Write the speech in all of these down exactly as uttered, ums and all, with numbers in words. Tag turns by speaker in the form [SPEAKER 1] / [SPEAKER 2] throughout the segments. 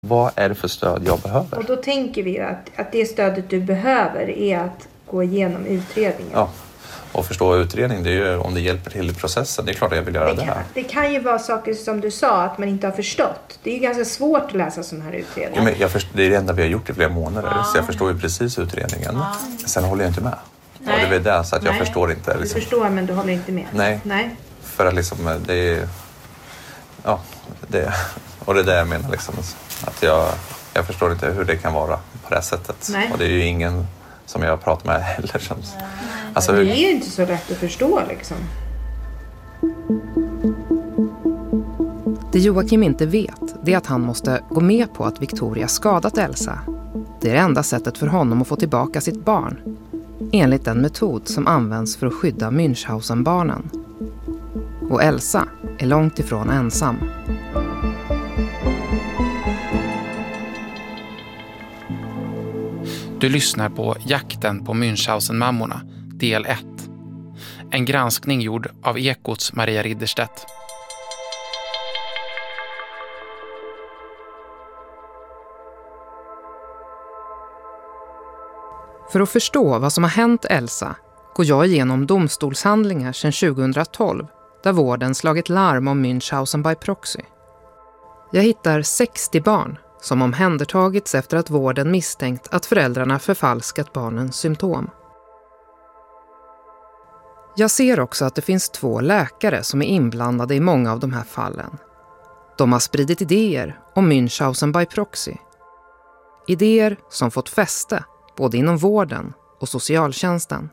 [SPEAKER 1] vad är det för stöd jag behöver?
[SPEAKER 2] Och då tänker vi ju att, att det stödet du behöver är att gå igenom utredningen.
[SPEAKER 1] Ja, och förstå utredning, det är ju om det hjälper till i processen. Det är klart att jag vill göra det.
[SPEAKER 2] Det kan,
[SPEAKER 1] det.
[SPEAKER 2] det kan ju vara saker som du sa att man inte har förstått. Det är ju ganska svårt att läsa sån här utredning.
[SPEAKER 1] Ja, men jag först, det är det enda vi har gjort i flera månader. Ja. Så jag förstår ju precis utredningen. Ja. Sen håller jag inte med. Nej. Och det är det så att jag Nej. förstår inte. Liksom.
[SPEAKER 2] Du förstår men du håller inte med.
[SPEAKER 1] Nej.
[SPEAKER 2] Nej.
[SPEAKER 1] För att liksom det är... Ja, det, och det är det jag menar liksom. Att jag, jag förstår inte hur det kan vara på det sättet. Nej. Och det är ju ingen som jag pratar med heller. Som, alltså,
[SPEAKER 2] det är ju inte så lätt att förstå liksom.
[SPEAKER 3] Det Joakim inte vet, det är att han måste gå med på att Victoria skadat Elsa. Det är det enda sättet för honom att få tillbaka sitt barn. Enligt den metod som används för att skydda Münchhausen-barnen. Och Elsa är långt ifrån ensam.
[SPEAKER 4] Du lyssnar på Jakten på Münchhausen-mammorna, del ett. En granskning gjord av Ekots Maria Ridderstedt.
[SPEAKER 3] För att förstå vad som har hänt Elsa går jag igenom domstolshandlingar sedan tjugohundratolv där vården slagit larm om Münchhausen by proxy. Jag hittar sextio barn som omhändertagits efter att vården misstänkt att föräldrarna förfalskat barnens symptom. Jag ser också att det finns två läkare som är inblandade i många av de här fallen. De har spridit idéer om Münchhausen by proxy. Idéer som fått fäste både inom vården och socialtjänsten.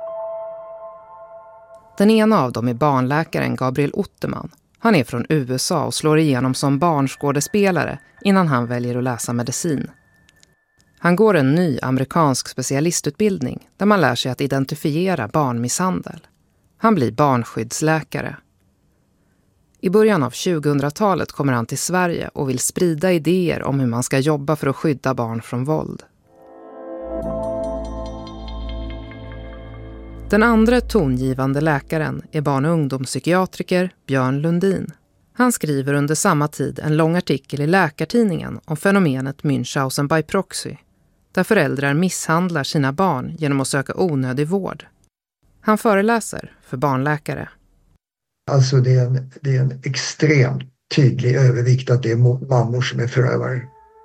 [SPEAKER 3] Den ena av dem är barnläkaren Gabriel Otterman. Han är från U S A och slår igenom som barnskådespelare innan han väljer att läsa medicin. Han går en ny amerikansk specialistutbildning där man lär sig att identifiera barnmisshandel. Han blir barnskyddsläkare. I början av tjugohundratalet kommer han till Sverige och vill sprida idéer om hur man ska jobba för att skydda barn från våld. Den andra tongivande läkaren är barn- och ungdomspsykiatriker Björn Lundin. Han skriver under samma tid en lång artikel i Läkartidningen om fenomenet Münchhausen by proxy, där föräldrar misshandlar sina barn genom att söka onödig vård. Han föreläser för barnläkare.
[SPEAKER 5] Alltså det är en, det är en extremt tydlig övervikt att det är mammor som är förövare.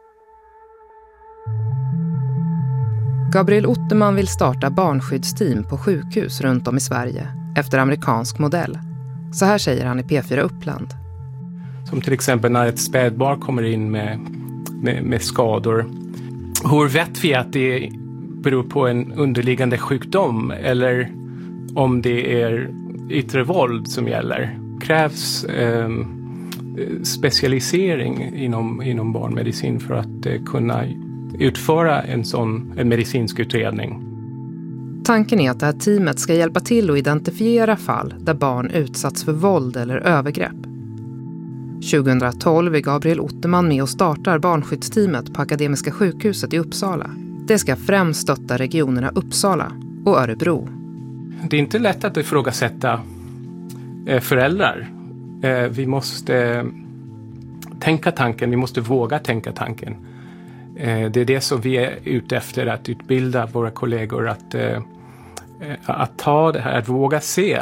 [SPEAKER 3] Gabriel Otterman vill starta barnskyddsteam på sjukhus runt om i Sverige efter amerikansk modell. Så här säger han i P fyra Uppland.
[SPEAKER 6] Som till exempel när ett spädbarn kommer in med, med, med skador. Hur vet vi att det beror på en underliggande sjukdom eller om det är yttre våld som gäller? Krävs eh, specialisering inom, inom barnmedicin för att eh, kunna utföra en sån en medicinsk utredning.
[SPEAKER 3] Tanken är att det här teamet ska hjälpa till att identifiera fall där barn utsatts för våld eller övergrepp. tjugohundratolv är Gabriel Otterman med och startar barnskyddsteamet på Akademiska sjukhuset i Uppsala. Det ska främst stötta regionerna Uppsala och Örebro.
[SPEAKER 6] Det är inte lätt att ifrågasätta föräldrar. Vi måste tänka tanken, vi måste våga tänka tanken. Det är det som vi är ute efter, att utbilda våra kollegor att, att ta det här, att våga se.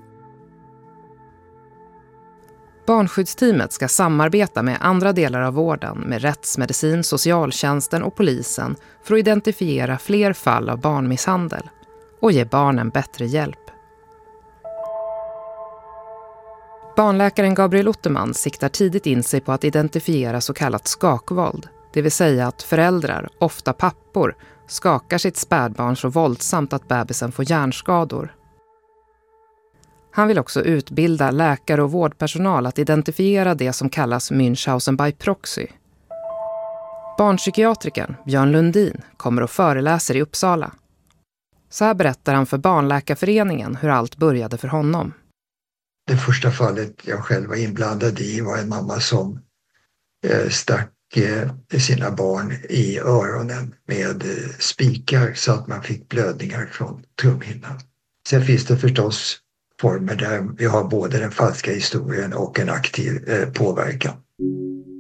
[SPEAKER 3] Barnskyddsteamet ska samarbeta med andra delar av vården, med rättsmedicin, socialtjänsten och polisen för att identifiera fler fall av barnmisshandel och ge barnen bättre hjälp. Barnläkaren Gabriel Otterman siktar tidigt in sig på att identifiera så kallat skakvåld. Det vill säga att föräldrar, ofta pappor, skakar sitt spädbarn så våldsamt att bebisen får hjärnskador. Han vill också utbilda läkare och vårdpersonal att identifiera det som kallas Münchhausen by proxy. Barnpsykiatrikern Björn Lundin kommer och föreläser i Uppsala. Så här berättar han för Barnläkarföreningen hur allt började för honom.
[SPEAKER 5] Det första fallet jag själv var inblandad i var en mamma som eh, stack sina barn i öronen med spikar så att man fick blödningar från trumhinnan. Sen finns det förstås former där vi har både den falska historien och en aktiv eh, påverkan.